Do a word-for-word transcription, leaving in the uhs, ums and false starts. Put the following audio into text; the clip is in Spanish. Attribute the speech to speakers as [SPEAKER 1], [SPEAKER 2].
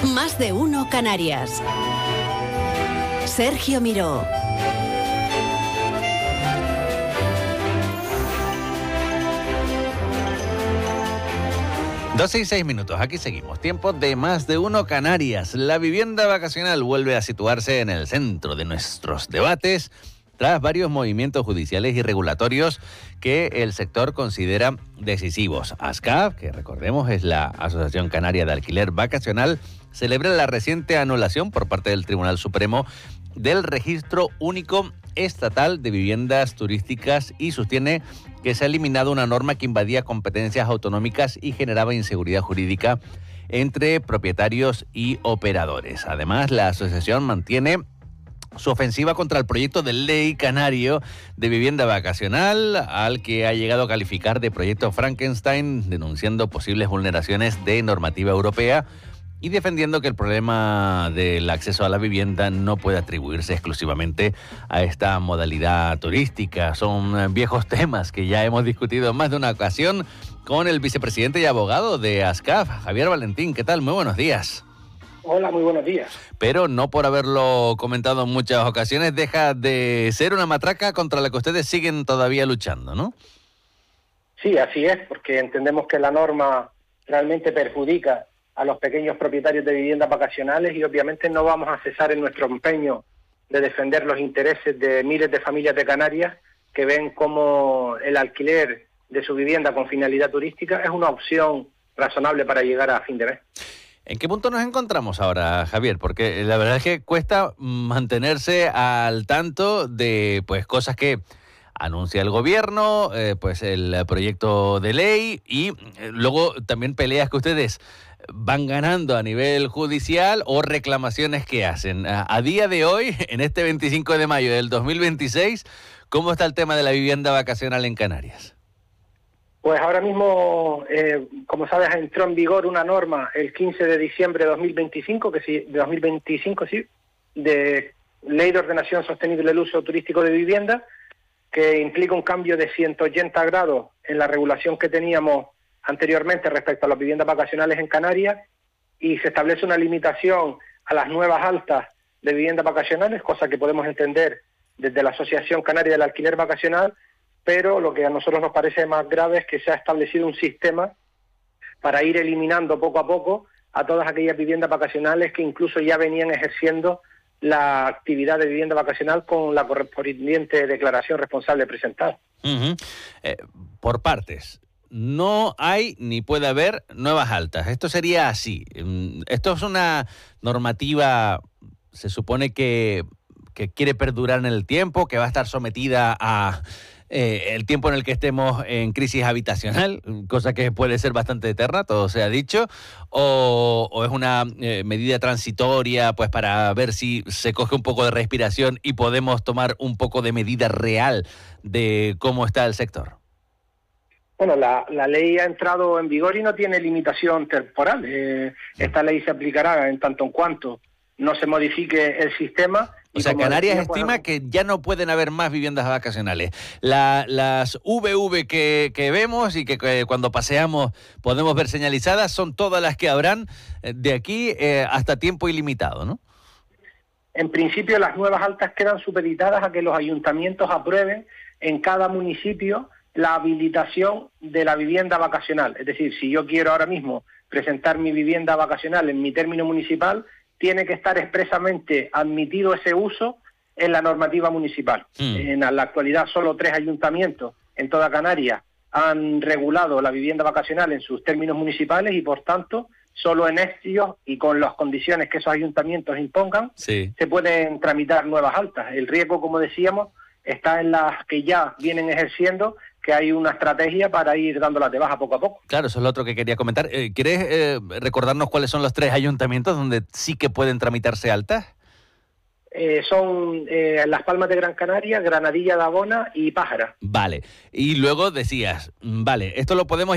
[SPEAKER 1] Más de uno Canarias. Sergio Miró.
[SPEAKER 2] doce y seis minutos, aquí seguimos. Tiempo de Más de uno Canarias. La vivienda vacacional vuelve a situarse en el centro de nuestros debates tras varios movimientos judiciales y regulatorios que el sector considera decisivos. ASCAF, que recordemos es la Asociación Canaria de Alquiler Vacacional, celebra la reciente anulación por parte del Tribunal Supremo del Registro Único Estatal de Viviendas Turísticas y sostiene que se ha eliminado una norma que invadía competencias autonómicas y generaba inseguridad jurídica entre propietarios y operadores. Además, la asociación mantiene su ofensiva contra el proyecto de ley canario de vivienda vacacional, al que ha llegado a calificar de proyecto Frankenstein, denunciando posibles vulneraciones de normativa europea y defendiendo que el problema del acceso a la vivienda no puede atribuirse exclusivamente a esta modalidad turística. Son viejos temas que ya hemos discutido en más de una ocasión con el vicepresidente y abogado de ASCAF, Javier Valentín. ¿Qué tal? Muy buenos días.
[SPEAKER 3] Hola, muy buenos días.
[SPEAKER 2] Pero no por haberlo comentado en muchas ocasiones deja de ser una matraca contra la que ustedes siguen todavía luchando, ¿no?
[SPEAKER 3] Sí, así es, porque entendemos que la norma realmente perjudica a los pequeños propietarios de viviendas vacacionales y obviamente no vamos a cesar en nuestro empeño de defender los intereses de miles de familias de Canarias que ven como el alquiler de su vivienda con finalidad turística es una opción razonable para llegar a fin de mes.
[SPEAKER 2] ¿En qué punto nos encontramos ahora, Javier? Porque la verdad es que cuesta mantenerse al tanto de pues cosas que anuncia el gobierno, eh, pues el proyecto de ley y eh, luego también peleas que ustedes van ganando a nivel judicial o reclamaciones que hacen. A, a día de hoy, en este veinticinco de mayo del dos mil veintiséis, ¿cómo está el tema de la vivienda vacacional en Canarias?
[SPEAKER 3] Pues ahora mismo, eh, como sabes, entró en vigor una norma el quince de diciembre de dos mil veinticinco, que sí, de dos mil veinticinco, sí, de Ley de Ordenación Sostenible del Uso Turístico de Vivienda, que implica un cambio de ciento ochenta grados en la regulación que teníamos anteriormente respecto a las viviendas vacacionales en Canarias, y se establece una limitación a las nuevas altas de viviendas vacacionales, cosa que podemos entender desde la Asociación Canaria del Alquiler Vacacional, pero lo que a nosotros nos parece más grave es que se ha establecido un sistema para ir eliminando poco a poco a todas aquellas viviendas vacacionales que incluso ya venían ejerciendo la actividad de vivienda vacacional con la correspondiente declaración responsable presentada.
[SPEAKER 2] Uh-huh. Eh, por partes. No hay ni puede haber nuevas altas. Esto sería así. Esto es una normativa, se supone que, que quiere perdurar en el tiempo, que va a estar sometida a eh, el tiempo en el que estemos en crisis habitacional, cosa que puede ser bastante eterna, todo se ha dicho, o, o es una eh, medida transitoria pues para ver si se coge un poco de respiración y podemos tomar un poco de medida real de cómo está el sector.
[SPEAKER 3] Bueno, la, la ley ha entrado en vigor y no tiene limitación temporal. Eh, esta ley se aplicará en tanto en cuanto no se modifique el sistema.
[SPEAKER 2] O sea, Canarias decía, estima bueno, que ya no pueden haber más viviendas vacacionales. La, las V V que, que vemos y que, que cuando paseamos podemos ver señalizadas son todas las que habrán de aquí eh, hasta tiempo ilimitado, ¿no?
[SPEAKER 3] En principio, las nuevas altas quedan supeditadas a que los ayuntamientos aprueben en cada municipio la habilitación de la vivienda vacacional. Es decir, si yo quiero ahora mismo presentar mi vivienda vacacional en mi término municipal, tiene que estar expresamente admitido ese uso en la normativa municipal. Mm. En la actualidad, solo tres ayuntamientos en toda Canarias han regulado la vivienda vacacional en sus términos municipales y, por tanto, solo en ellos y con las condiciones que esos ayuntamientos impongan, sí, se pueden tramitar nuevas altas. El riesgo, como decíamos, está en las que ya vienen ejerciendo, que hay una estrategia para ir dándolas de baja poco a poco.
[SPEAKER 2] Claro, eso es lo otro que quería comentar. Eh, ¿Quieres eh, recordarnos cuáles son los tres ayuntamientos donde sí que pueden tramitarse altas?
[SPEAKER 3] Eh, son eh, Las Palmas de Gran Canaria, Granadilla de Abona y Pájara.
[SPEAKER 2] Vale. Y luego decías, vale, esto lo podemos